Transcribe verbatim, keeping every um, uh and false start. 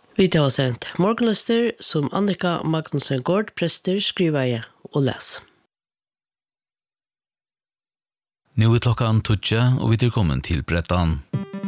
Vi tar oss sendt morgenløster som Annika Magnussen Gård, prester, skriver jeg og leser. Nu är klockan tjugo och vi är kommen till Brettan.